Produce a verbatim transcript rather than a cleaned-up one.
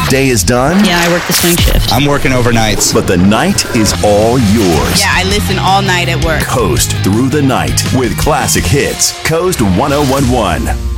day is done? Yeah, I work the swing shift. I'm working overnights. But the night is all yours. Yeah, I listen all night at work. Coast through the night with classic hits. Coast one oh one one.